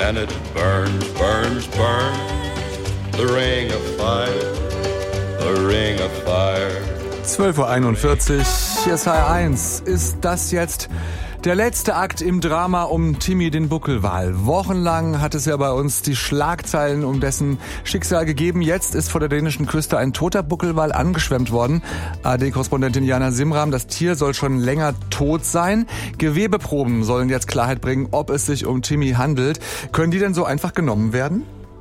and it burns, burns, burns. The ring of fire, the ring of fire. 12:41 Uhr, hier ist HR1. Ist das jetzt der letzte Akt im Drama um Timmy den Buckelwal? Wochenlang hat es ja bei uns die Schlagzeilen um dessen Schicksal gegeben. Jetzt ist vor der dänischen Küste ein toter Buckelwal angeschwemmt worden. ARD-Korrespondentin Jana Simram, das Tier soll schon länger tot sein. Gewebeproben sollen jetzt Klarheit bringen, ob es sich um Timmy handelt. Können die denn so einfach genommen werden?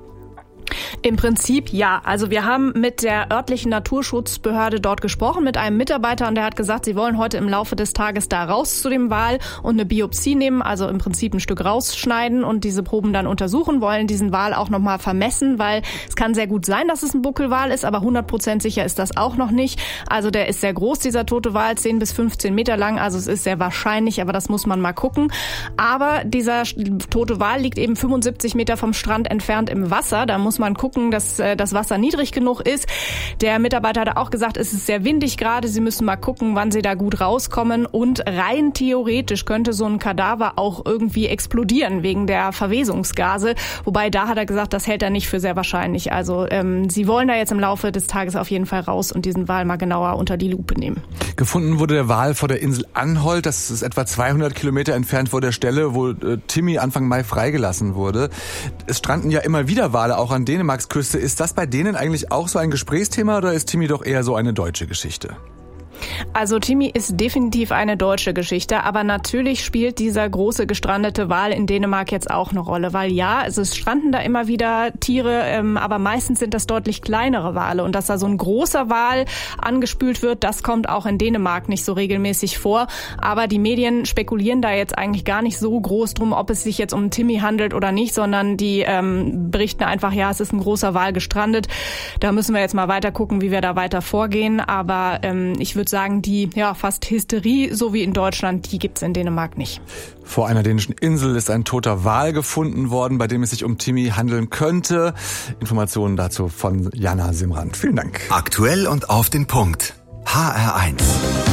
Im Prinzip ja. Also wir haben mit der örtlichen Naturschutzbehörde dort gesprochen, mit einem Mitarbeiter, und der hat gesagt, sie wollen heute im Laufe des Tages da raus zu dem Wal und eine Biopsie nehmen, also im Prinzip ein Stück rausschneiden und diese Proben dann untersuchen, wollen diesen Wal auch nochmal vermessen, weil es kann sehr gut sein, dass es ein Buckelwal ist, aber 100% sicher ist das auch noch nicht. Also der ist sehr groß, dieser tote Wal, 10 bis 15 Meter lang, also es ist sehr wahrscheinlich, aber das muss man mal gucken. Aber dieser tote Wal liegt eben 75 Meter vom Strand entfernt im Wasser, da muss man gucken, dass das Wasser niedrig genug ist. Der Mitarbeiter hat auch gesagt, es ist sehr windig gerade. Sie müssen mal gucken, wann sie da gut rauskommen. Und rein theoretisch könnte so ein Kadaver auch irgendwie explodieren wegen der Verwesungsgase. Wobei da hat er gesagt, das hält er nicht für sehr wahrscheinlich. Also sie wollen da jetzt im Laufe des Tages auf jeden Fall raus und diesen Wal mal genauer unter die Lupe nehmen. Gefunden wurde der Wal vor der Insel Anholt. Das ist etwa 200 Kilometer entfernt vor der Stelle, wo Timmy Anfang Mai freigelassen wurde. Es stranden ja immer wieder Wale auch an Dänemarks Küste. Ist das bei denen eigentlich auch so ein Gesprächsthema oder ist Timmy doch eher so eine deutsche Geschichte? Also Timmy ist definitiv eine deutsche Geschichte, aber natürlich spielt dieser große gestrandete Wal in Dänemark jetzt auch eine Rolle, weil ja, es stranden da immer wieder Tiere, aber meistens sind das deutlich kleinere Wale, und dass da so ein großer Wal angespült wird, das kommt auch in Dänemark nicht so regelmäßig vor, aber die Medien spekulieren da jetzt eigentlich gar nicht so groß drum, ob es sich jetzt um Timmy handelt oder nicht, sondern die berichten einfach, ja, es ist ein großer Wal gestrandet, da müssen wir jetzt mal weiter gucken, wie wir da weiter vorgehen, aber ich würde sagen, die fast Hysterie, so wie in Deutschland, die gibt's in Dänemark nicht. Vor einer dänischen Insel ist ein toter Wal gefunden worden, bei dem es sich um Timmy handeln könnte. Informationen dazu von Jana Simran. Vielen Dank. Aktuell und auf den Punkt. HR1.